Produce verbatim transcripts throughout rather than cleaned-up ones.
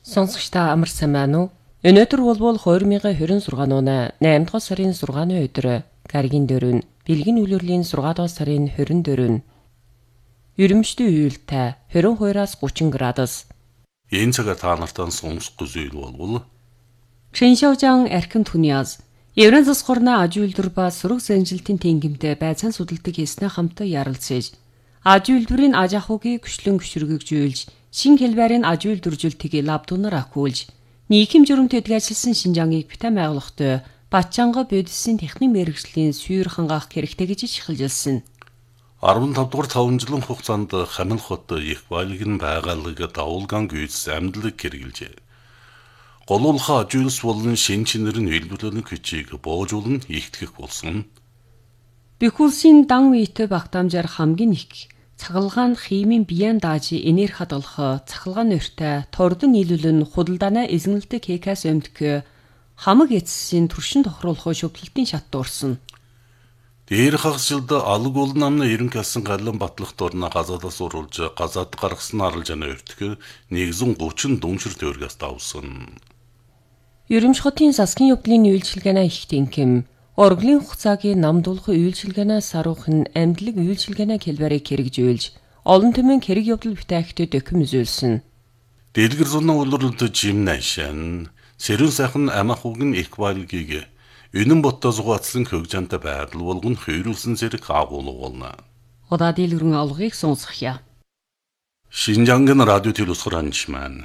Сонсогч та амар сайн байна уу? Өнөөдөр болбол хоёр мянган двадцать шесть оны найман дахь сарын шуганы өдөр гаригийн дөрөв бэлгийн үлрэлийн шугал дахь сарын двадцать дөрөв ерөмшдөө уйлтай двадцать two-аас thirty градус. Энэ цагаар та нартай сонсох зүйл болвол Шэншаожан архин түниаз Еврен засгорна аж үйлдвэр ба сураг занжилтын тэнгимтэй байцаан судалдаг хийснэ хамтаа ярилцаж аж үйлдвэрийн аж ахуйг гүшлэн гүшрэгжүүлж шин хэлбэрийн аж үйлдвэржүүлэлтийг лабдунаар ахиулж нийгэм журмд эдгэжсэн Шинжааныг битэн байгуулахтай Батчанга бодисын техник мэргэжлийн сүйр хангаах хэрэгтэй гэж шилжилсэн. fifty-five дугаар таван жилийн хугацаанд Хамил хот их байлгийн байгаалагд давуулгаан гүйц амьдлаг хэрэгжилжээ. Голуулха аж үйлс болон шин чинэр нь үйлдвэрлэлийн хүчийг боожуулан ихтгэх болсон. Бэхүүлсийн дан үетэй багтаамжаар хамгийн их цахилгаан химийн биеэн дааж энерги хадгалах цахилгаан өртөө тордон нийлүүлэн худалдааны эзэмлдэг кекас өмдөх хамаг эцсийн төршин тохируулах шүтлэлтийн шат дуурсан. Дээр хагасжилд алг бол намна ерөнхий асан гарлан батлах дурна газаадаас уруулж газаад гаргасан аралжааны өртгөр one thirty дүншир төгрөгөөс давсан. Ерөмш хотын засгийн явдлын үйлчилгээнэ их тэнхэм Орглын хугацаагийн намдуулах үйлчилгээнэ саруухын амьдлаг үйлчилгээнэ хэлбэрийг хэрэгжүүлж олон түмэн хэрэг явдал бүтээгтээ дөхөм үзүүлсэн. Дэлгэр зуны улирлд жим найшан сэрүүн сайхан амахугн их байлгийг үнэн ботто зугаацлан хөгжантай байдал болгон хöyрүүлсэн зэрэг агуулга болно. Удаа дэлгэрэн алгыг сонсгоё. Шинжаангийн радио телевизхоранч маань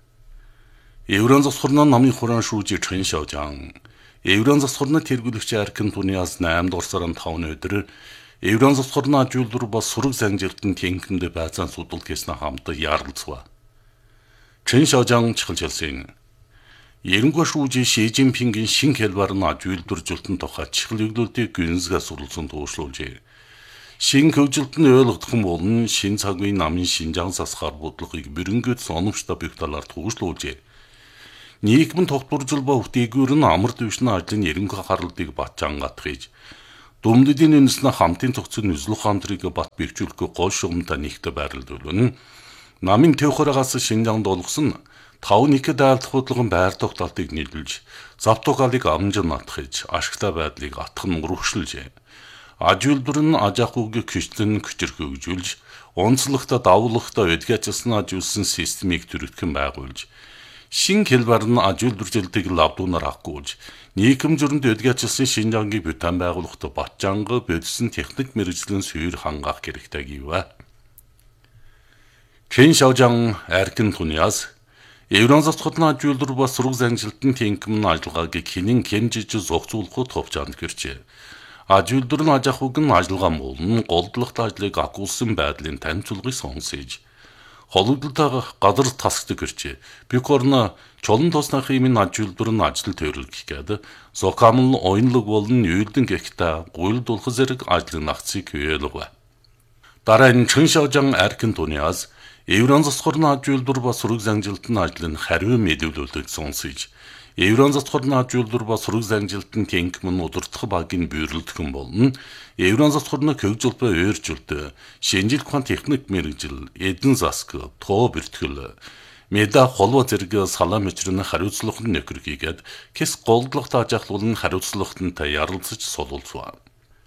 Еврен засгорны намын хураан шүүж Шэншаожан Еврен засгорны тэргүүлэгч архин түниас eight дугаар сарын five өдөр Еврен засгорны аж үйлдвэр ба сураг занжилтын тэнхимд байцаан судалт хийснэ хамт ярилцва. Шэншаожан чихэлжэлсэн. Ерөнхий шүүж Ши Жинпингийн шин хэлбэрийн аж үйлдвэржүүлэлтийн тухай чихэлэглүүлтийг гүнзгий суралцсан туушруулжээ. Шин хөгжилтөнд ойлгох юм болон шин цагийн намын Шинжаан засгаар бодлогыг бэрэнгэд соновчтой бүх талаар туушруулжээ. Нийгмийн тогтворжил ба үтээгүүр нь амар дэвшний ажлын ерөнхий харалтыг Батчангад хийж дүмдэдийн үнэснэ хамтын цогцын үзлөх хамтрыг бат бэрхжүүлэхгүй гол шугамтай нэгтэ байрлуулна. Намын төвхөрагаас Шинжаанд олгосон five нэгэд айлдах бодлогын байр тогтоолтыг нийлүүлж завтугалыг амжин матхиж ашигтай байдлыг атхан урагшилжээ. Аж үйлдвэр нь аж ахуйг хүчлэн хүчрэх хөгжүүлж онцлогтой давуулагтай эдгэжсэн аж үйлсэн системийг төрөлхөн байгуулж шин хэлбэр нь аж үйлдвэржүүлэлтийг лавдуунаар ахгүйж нийгэм журмд эдгэжсэн Шинжааныг битэн байгуулахад Батчанга бодисын техник мэргэжлийн сүйр хангаах хэрэгтэй гэвэ. Шэншаожан архин түниас Еврен засгорны аж үйлдвэр ба сураг занжилтын тэнхимний ажиллагааг хинэн хэмжиж зохицуулахад товчаанд гэрчээ. Аж үйлдвэр нь аж ахуйг нь ажиллагаа болон голдлогтой ажлыг агуулсан байдлын танилцуулгыг сонсож хологдолтой газар тасгдаг гэрчээ. Бүх орно чолон тосны химийн аж үйлдвэр нь ажил төрөлгөх гээд зохиамл оюунлаг болон үйлдэн гихта гуйлдуулах зэрэг ажлын нагцыг хүйээлгв. Дараа нь Шэншаожан архин түниас Еврен засгорны аж үйлдвэр ба сураг занжилтын ажлын хариу мэдүүлэлтийг сонсож Еврен засгорны аж үйлдвэр ба сураг занжилтын тэнхим нь удирдах багийн бүйрэлдэх болон Еврен засгорны хөгжил ба өөрчлөлт шинжилх ухаан техник мэргэжил эдэн засаг тоо бэртгэл меда холбоо зэрэг салаа мөчрөний хариуцлах нь нөхөрхийгээд кэс голдлогтой аж ахуйлын хариуцлагатай ярилцаж сулуулцва.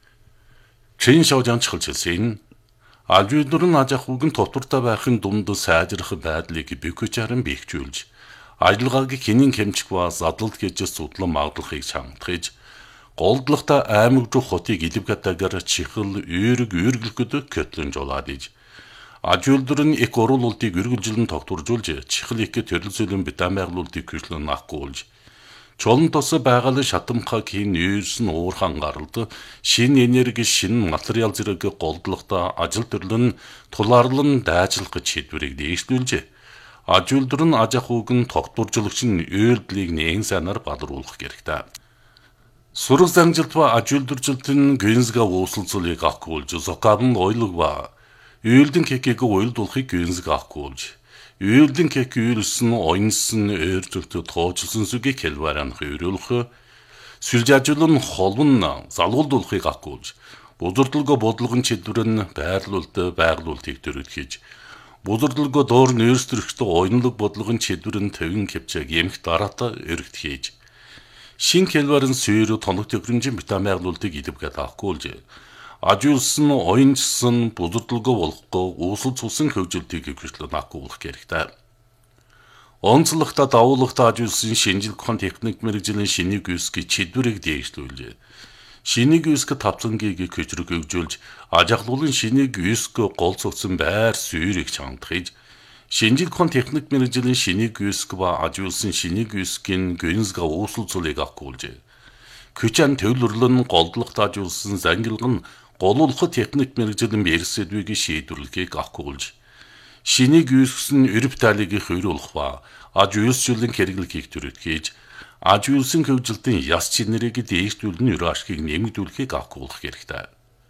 Шэншаожан чихэлжсэн. Аж үйлдвэр нь аж ахуйг нь тотвортой байхын дунд сайжрах байдлыг бэхжээрэн бэхжүүлж ажиллагааг хинэн хэмжих ба задлалт гэж судлан магадлахыг шаардлагаж голдлогтой аймаг руу хотыг илвгатагаар чихэл үүрэг үүргэлэхэд көтлөн жолоод иж аж үйлдвэр нь их оруулалтыг үргэлжлэн тогтворжуулж чихэл их төрөлсөлөн битэн байгуулалтыг хүчлэн ахгуулж чолон тос байгалийн шатамхаг хийн үйрсэн уурхан гаралд шин энерги шин материал зэрэг голдлогтой ажил төрлөн тулаарлан дайжлах гэж шийдвэрийг дэвшлүүлжээ. Аж үйлдвэр нь аж ахуйг нь тогтворжуулагч нь үйлдлийг нээн сайнаар бадруулах хэрэгтэй. Сураг занжилт ба аж үйлдвэржилтийн гүнзгий уусалцлыг ахгуулж зохиамл ойлог ба үйлдэн кекийг уйлдуулахыг гүнзгий ахгуулж үйлдэн кек үйлсэн оюнсан өөрчлөлтөд тооцолсон сүгийг хэлбэрэн хөрөөлөх сүлжээжлэн холбон залгуулдуулахыг ахгуулж бузурдлого бодлогын чиглэлээр байрлуулалт байгуулалтыг төрөлхийж Будардалгүй доор нөөцлөрөхтэй ойнлог бодлогын чэдвэрэн төвин кэвчэг эмх дараата өргөт хийж. Шин хэлбэрэн сүйрүү тоног төхрөмжийн битамиарлуултыг идэвгээд авахгүйж. Ажуулсан ойнчсан будардалгүй болохгүй уусал цусан хөгжилтийг хөвчлөн авахгүй хэрэгтэй. Онцлогта давуулгатай ажуулсан шинжил ухаан техник мэргэжлийн шинийг үүсгэж чэдвэрийг дэвшлүүлжээ. Шинийг үүсгэж тавцангийг хөжрөг хөгжүүлж, ажиглуулын шинийг үүсгэж гол цогцсон байр сүйрийг чангадахж, шинжил ухаан техник мэргэжлийн шинийг үүсгэж ба ажуулсан шинийг үүсгэн гүнзга уусал цулыг авахгүйж. Күчэн төвлөрлөн голдлогт ажуулсан зангилган голуулах техник мэргэжлийн бэрсэдвийг шийдвэрлэхийг авахгүйж. Шинийг үүсгэсэн өрөв таалыг хойруулах ба аж үйлсжүүлэн хэрэглэхийг төрөлхийж, аж үйлсэн хөгжилтийн яс чинэрийг дээшлүүлэн өрөө ашгийг нэмэгдүүлэхийг авахгүйх хэрэгтэй.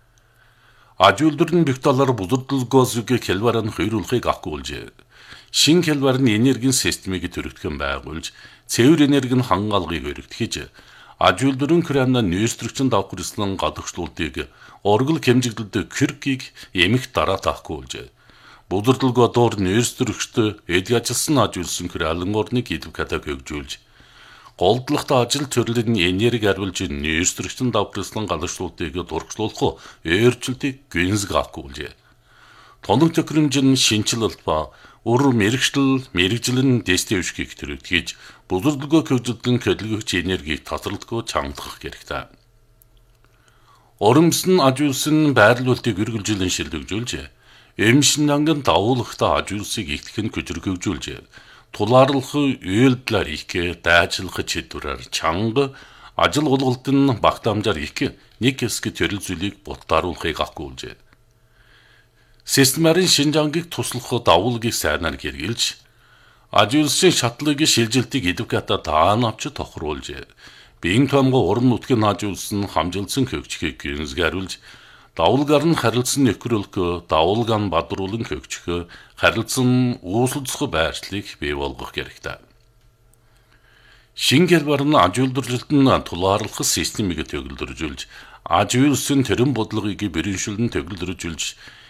Аж үйлдвэрийн бигталаар будардалгоозыг хэлбэрэн хойруулахыг авахгүйж. Шин хэлбэрэн энергийн системийг төрөгдгөн байгуулж, цэвэр энергийн хангаалгыг өргөдгөж, аж үйлдвэрийн краана нөөцлөгчөнд давхарслан гадагшлуултыг оргил хэмжиглэлд киркийг эмх дараат авахгүйж. Будардалгүй доор нөөцлөрөгчтэй эд ажилласан аж үйлсэн краалан орныг идэвхэтэг хөгжүүлж, голдлогтой ажил төрлийн энерги хариулж нөөцлөрөгчөнд давхарслан гадагшлуултыг дургчлуулах өөрчлөлтийг гүнзгий авахгүйж. Тоног төхрөмжийн шинжилэлт ба өр мэрэгжил мэрэгжлийн дэстевшгийг төрөлхийж, будардалгүй хөгжилтийн хөдөлгөгч энергийг тасралтгүй чангадах хэрэгтэй. Оромсон аж үйлсэн байрлуулалтыг үргэлжлэн шилжүүлж, эмшинангийн давуулгатай аж үйлсийг ихтгэн хөжрөгжүүлж, тулаарлах үйлдэлээр их дайжлах чэдвэрээр чанга ажил голголтын багт амжаар их нэг хэсэг төрөл зүйлийг бутгааруулахыг авахгүйж. Системарын шинжангийг туслах давуулгыг сайнаар хэрэгжилж, аж үйлсийн шатлыг шилжилтийг идэвхэтэ даан авч тохируулж, биеийн тоомгоо уран нутгийн аж үйлсэн хамжилсан хөгжихийг гүнзгий хариулж, давуулгаар нь харилцсан нөхрөлгөө давуулгаан бадруулан хөгжихөө харилцсан uusulцох байршлыг бий болгох хэрэгтэй. Шин хэлбэр нь аж үйлдвэрлэлтэн тулаарлах системийг төгөлдржүүлж, аж үйлсийн төрийн бодлогыг бэрэншүүлэн төгөлдржүүлж,